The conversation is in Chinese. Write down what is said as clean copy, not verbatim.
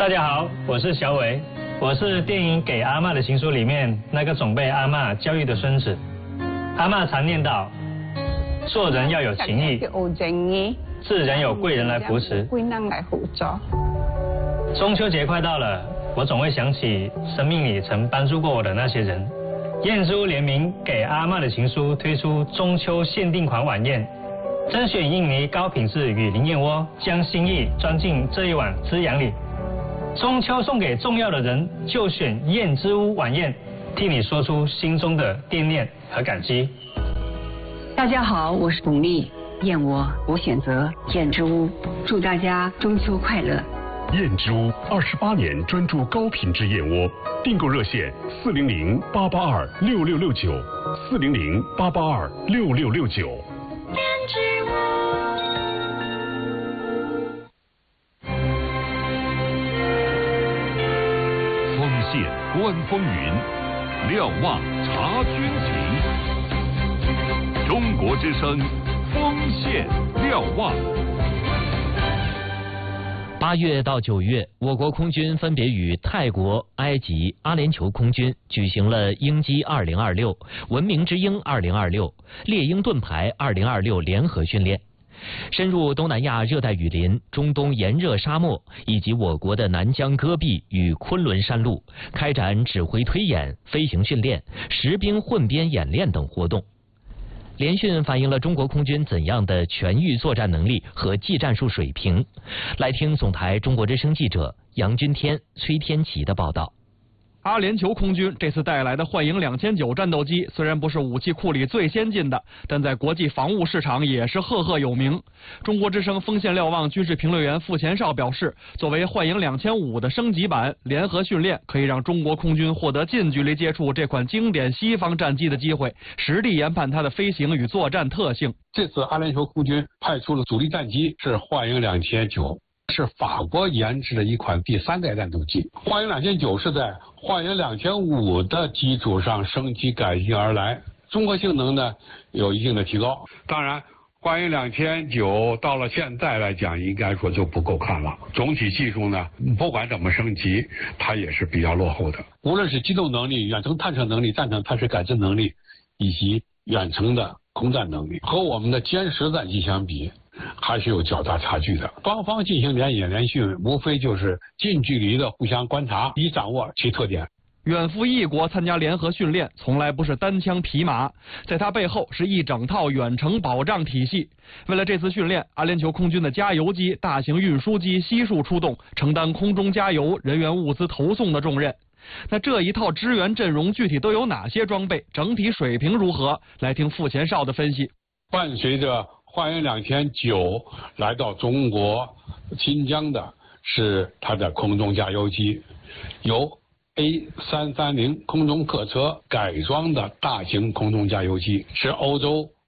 大家好，我是小伟，我是电影《给阿嬷的情书》里面那个总被阿嬷教育的孙子。阿嬷常念叨，做人要有情义，自然有贵人来扶持。中秋节快到了，我总会想起生命里曾帮助过我的那些人。燕之屋联名《给阿嬷的情书》推出中秋限定款晚宴，甄选印尼高品质雨林燕窝，将心意装进这一碗滋养里。中秋送给重要的人，就选燕之屋晚宴，替你说出心中的惦念和感激。 大家好，我是巩俐，燕窝我选择燕之屋，祝大家中秋快乐。 燕之屋28年专注高品质燕窝，订购热线400-882-6669，400-882-6669。 燕之屋。 丰县观风云，瞭望察军情。中国之声，丰县瞭望。 8月到9月，我国空军分别与泰国、埃及、阿联酋空军举行了鹰击2026、文明之鹰2026、猎鹰盾牌2026联合训练，深入东南亚热带雨林、中东炎热沙漠以及我国的南疆戈壁与昆仑山路，开展指挥推演、飞行训练、实兵混编演练等活动。联训反映了中国空军怎样的全域作战能力和技战术水平。来听总台中国之声记者杨军天、崔天琪的报道。 阿联酋空军这次带来的幻影2009战斗机虽然不是武器库里最先进的，但在国际防务市场也是赫赫有名。中国之声丰县瞭望军事评论员傅前绍表示，作为幻影2005的升级版，联合训练可以让中国空军获得近距离接触这款经典西方战机的机会，实地研判它的飞行与作战特性。 这次阿联酋空军派出了主力战机是幻影2009。是法国研制的一款第3代战斗机，幻影2009是在幻影2005的基础上升级改进而来，综合性能呢有一定的提高。当然，幻影2009到了现在来讲，应该说就不够看了。总体技术呢，不管怎么升级，它也是比较落后的。无论是机动能力、远程探测能力、战场探测感知能力，以及远程的空战能力，和我们的歼10战机相比，还是有较大差距的。双方进行联演联训，无非就是近距离的互相观察，以掌握其特点。 远赴异国参加联合训练，从来不是单枪匹马，在它背后是一整套远程保障体系。为了这次训练，阿联酋空军的加油机、大型运输机悉数出动，承担空中加油、人员物资投送的重任。那这一套支援阵容具体都有哪些装备？整体水平如何？来听傅前绍的分析。 伴随着幻影2009来到中国新疆的是它的空中加油机，由 A330空中客车改装的大型空中加油机，是欧洲